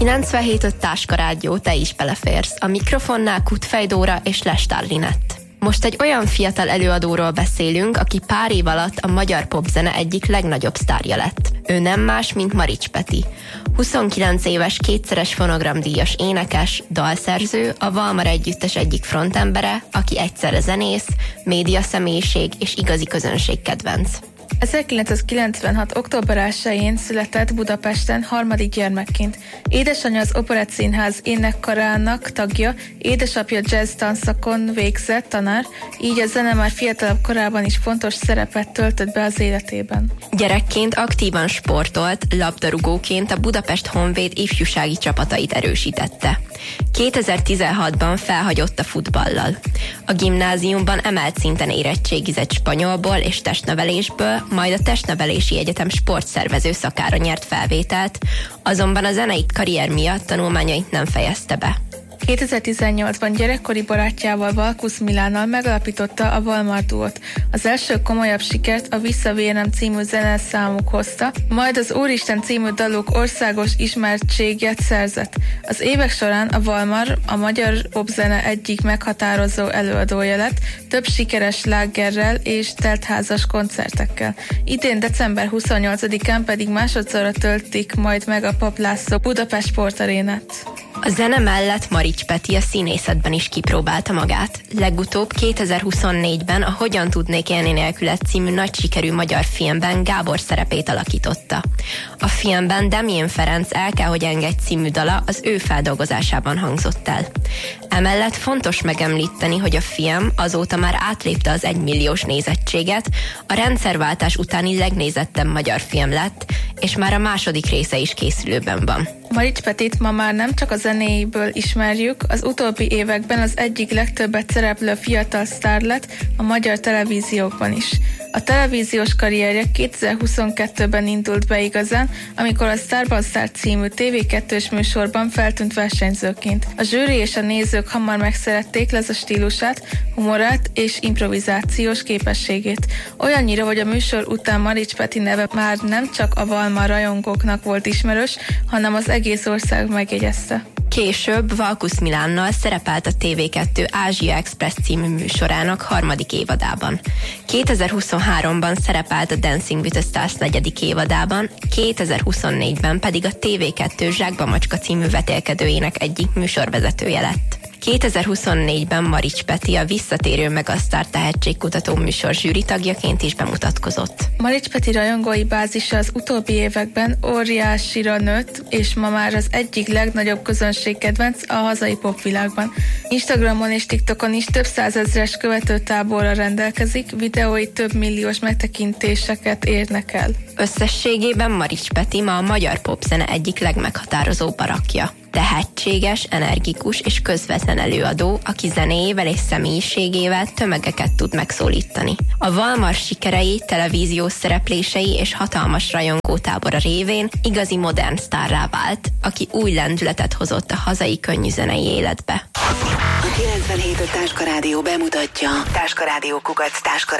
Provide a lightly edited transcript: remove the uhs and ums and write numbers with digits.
97.5 Táska Rádió, te is beleférsz. A mikrofonnál Kutfej Dóra és Lestár Linett. Most egy olyan fiatal előadóról beszélünk, aki pár év alatt a magyar popzene egyik legnagyobb sztárja lett. Ő nem más, mint Marics Peti. 29 éves, kétszeres fonogramdíjas énekes, dalszerző, a Valmar együttes egyik frontembere, aki egyszerre zenész, médiaszemélyiség és igazi közönségkedvenc. 1996. október 1-én született Budapesten harmadik gyermekként. Édesanyja az Operett Színház énekkarának tagja, édesapja jazz tanszakon végzett tanár, így a zene már fiatalabb korában is fontos szerepet töltött be az életében. Gyerekként aktívan sportolt, labdarúgóként a Budapest Honvéd ifjúsági csapatait erősítette. 2016-ban felhagyott a futballal. A gimnáziumban emelt szinten érettségizett spanyolból és testnevelésből, majd a Testnevelési Egyetem sportszervező szakára nyert felvételt, azonban a zenei karrier miatt tanulmányait nem fejezte be. 2018-ban gyerekkori barátjával, Valkusz Milánnal megalapította a Valmar duót. Az első komolyabb sikert a Visszavérnem című zeneszámuk hozta, majd az Úristen című daluk országos ismertséget szerzett. Az évek során a Valmar a magyar popzene egyik meghatározó előadója lett, több sikeres slágerrel és teltházas koncertekkel. Idén december 28-án pedig másodszorra töltik majd meg a Papp László Budapest Sportarénát. A zene mellett Marics Peti a színészetben is kipróbálta magát. Legutóbb 2024-ben a Hogyan tudnék élni nélküled című nagy sikerű magyar filmben Gábor szerepét alakította. A filmben Demjén Ferenc El kell, hogy engedj című dala az ő feldolgozásában hangzott el. Emellett fontos megemlíteni, hogy a film azóta már átlépte az 1 milliós nézettséget, a rendszerváltás utáni legnézettebb magyar film lett, és már a második része is készülőben van. Marics Petit ma már nem csak a zenéiből ismerjük, az utóbbi években az egyik legtöbbet szereplő fiatal sztár lett a magyar televíziókban is. A televíziós karrierje 2022-ben indult be igazán, amikor a Sztárban Sztár című TV2-s műsorban feltűnt versenyzőként. A zsűri és a nézők hamar megszerették Leza stílusát, humorát és improvizációs képességét. Olyannyira, hogy a műsor után Marics Peti neve már nem csak a Valmar rajongóknak volt ismerős, hanem az egész ország megjegyezte. Később Valkusz Milánnal szerepelt a TV2 Ázsia Express című műsorának harmadik évadában. 2023-ban szerepelt a Dancing with the Stars negyedik évadában, 2024-ben pedig a TV2 Zsákba Macska című vetélkedőjének egyik műsorvezetője lett. 2024-ben Marics Peti a Visszatérő Megasztár tehetségkutató műsor zsűritagjaként is bemutatkozott. Marics Peti rajongói bázisa az utóbbi években óriásira nőtt, és ma már az egyik legnagyobb közönségkedvenc a hazai popvilágban. Instagramon és TikTokon is több százezres követőtáborra rendelkezik, videói több milliós megtekintéseket érnek el. Összességében Marics Peti ma a magyar popzene egyik legmeghatározóbb barakja. Tehetséges, energikus és közvetlen előadó, aki zenéjével és személyiségével tömegeket tud megszólítani. A Valmar sikerei, televíziós szereplései és hatalmas rajongótábora révén igazi modern sztárrá vált, aki új lendületet hozott a hazai könnyűzenei életbe. A 97.5 Táska Rádió bemutatja. Táska Rádió _Táska